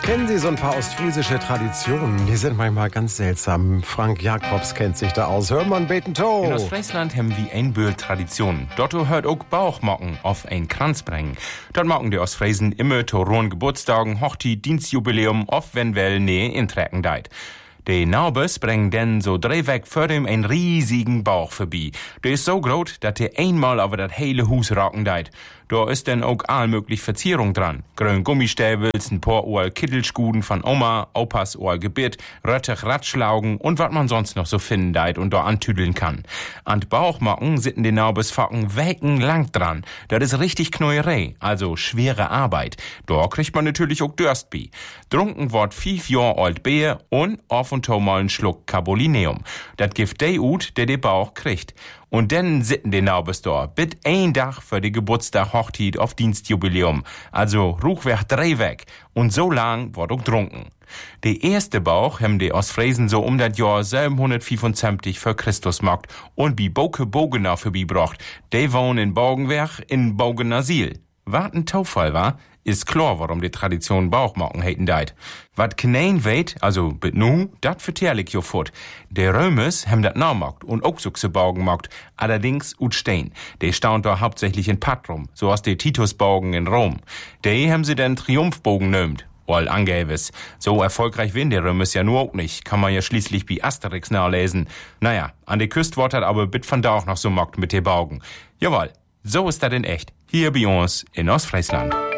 Kennen Sie so ein paar ostfriesische Traditionen? Die sind manchmal ganz seltsam. Frank Jacobs kennt sich da aus. Hör mal beten to. In Ostfriesland haben wir ein Bühl Tradition. Dort hört auch Bauchmocken auf ein Kranz bringen. Dort machen die Ostfriesen immer zu rohen Geburtstagen, Hochzeit, Dienstjubiläum, oft wenn well nähe intrecken deit. Die Naubes bringen denn so drehweg vor dem einen riesigen Bauch vorbei. Der ist so groß, dass der einmal über das hele Hus rocken deit. Da ist denn auch allmöglich Verzierung dran. Grün Gummistäbels, ein paar Ohr Kittelschguden von Oma, Opas Ohr Gebit, Röttich Ratschlaugen und was man sonst noch so finden deit und da antüdeln kann. An Bauchmocken sitten die Naubes Focken weckenlang dran. Das ist richtig Knäuerei, also schwere Arbeit. Da kriegt man natürlich auch Durst bei. Trunken wird 5 Jahre alt Bier und auf und to mal einen Schluck Carbolineum. Das gibt der ut, der Bauch kriegt. Und dann sitten die Naubes da, bit ein Tag für die Geburtstag Hochzeit auf Dienstjubiläum. Also Ruchweg drehweg. Und so lang wird auch trunken. Der erste Bauch haben die Ostfriesen so das Jahr 775 für Christus gemacht und bi Boke Bogenau vorbeibracht. Die wohnen in Bogenwerk in Bogenasil. Wat ein Taufall war, ist klar, warum die Tradition Bauchmocken heiten deit. Wat knein weet, also bit nu, dat vertell ich jo fort. Der Römers haben dat nachmockt und auch so Baugen mockt, allerdings ut Stein. Der staunt da hauptsächlich in Patrum, so aus de Titusbaugen in Rom. Die haben sie den Triumphbogen nömt. Wohl angäbes. So erfolgreich sind die Römers ja nur auch nicht. Kann man ja schließlich wie Asterix nachlesen. Naja, an der Küste wird hat aber bit von da auch noch so mockt mit de Baugen. Jawohl, so ist dat in echt. Hier bei uns in Ostfriesland.